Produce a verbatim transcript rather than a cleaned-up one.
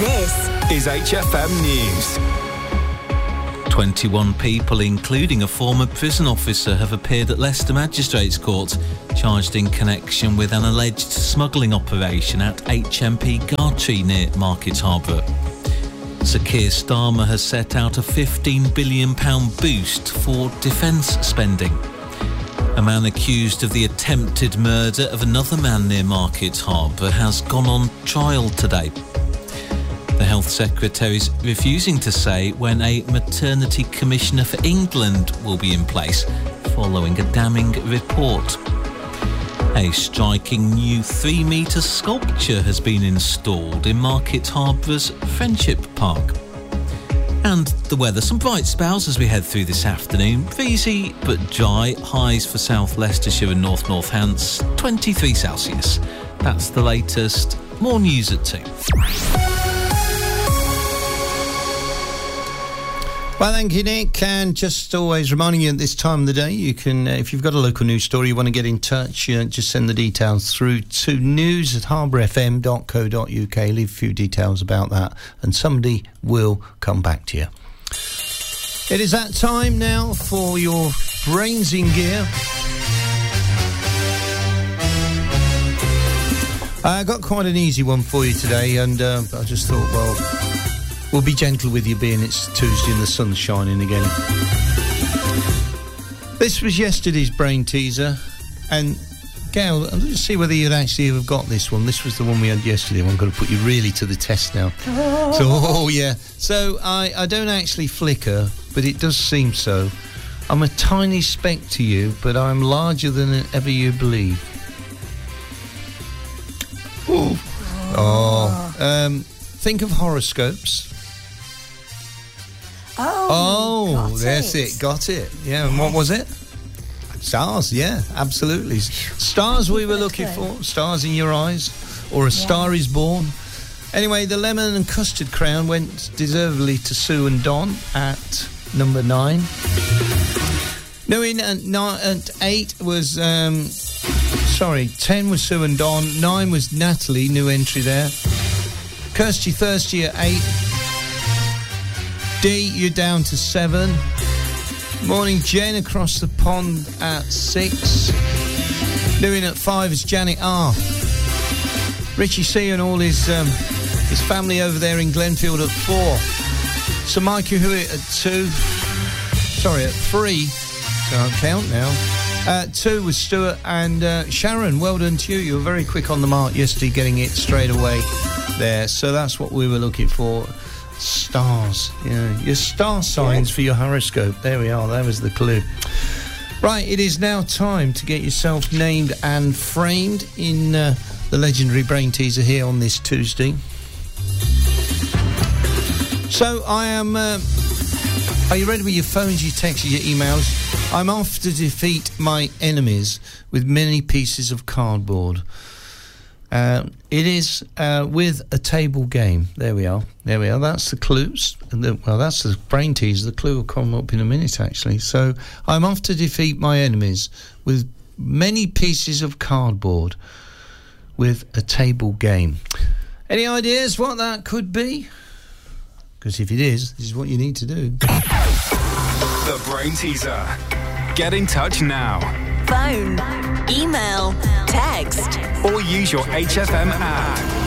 This is H F M News. twenty-one people, including a former prison officer, have appeared at Leicester Magistrates Court, charged in connection with an alleged smuggling operation at H M P Gartree near Market Harborough. Sir Keir Starmer has set out a fifteen billion pounds boost for defence spending. A man accused of the attempted murder of another man near Market Harborough has gone on trial today. The Health Secretary is refusing to say when a maternity commissioner for England will be in place, following a damning report. A striking new three-metre sculpture has been installed in Market Harbour's Friendship Park. And the weather, some bright spells as we head through this afternoon. Breezy but dry, highs for South Leicestershire and North Northants, twenty-three Celsius. That's the latest. More news at two. Well, thank you, Nick. And just always reminding you at this time of the day, you can, uh, if you've got a local news story, you want to get in touch, uh, just send the details through to news at harbour f m dot co dot u k. Leave a few details about that, and somebody will come back to you. It is that time now for your brains in gear. I got quite an easy one for you today, and uh, I just thought, well, we'll be gentle with you, being it's Tuesday and the sun's shining again. This was yesterday's brain teaser, and Gail, let's see whether you'd actually have got this one. This was the one we had yesterday. I'm going to put you really to the test now. Oh. So, oh yeah. So I, I don't actually flicker, but it does seem so. I'm a tiny speck to you, but I'm larger than ever you believe. Ooh. Oh. Um, think of horoscopes. Oh, oh that's it. it. Got it. Yeah, and what was it? Stars, yeah, absolutely. Stars we were looking for. Stars in your eyes. Or a yeah. star is born. Anyway, the lemon and custard crown went deservedly to Sue and Don at number nine. No, in at, nine, at eight was... Um, sorry, ten was Sue and Don. Nine was Natalie, new entry there. Kirsty Thirsty at eight. D, you're down to seven. Morning Jane across the pond at six. New in at five is Janet R. Richie C and all his um, his family over there in Glenfield at four. Sir Mikey Hewitt at two. Sorry, at three. Can't count now. At two was Stuart and uh, Sharon. Well done to you. You were very quick on the mark yesterday, getting it straight away there. So that's what we were looking for. Stars, yeah, your star signs yeah. for your horoscope. There we are, that was the clue. Right, it is now time to get yourself named and framed in uh, the legendary brain teaser here on this Tuesday. So I am uh, are you ready with your phones, your texts, your emails? I'm off to defeat my enemies with many pieces of cardboard. Uh, it is uh, with a table game. There we are. There we are. That's the clues. The, well, that's the brain teaser. The clue will come up in a minute, actually. So I'm off to defeat my enemies with many pieces of cardboard with a table game. Any ideas what that could be? Because if it is, this is what you need to do. The brain teaser. Get in touch now. Phone, email, text, or use your H F M app.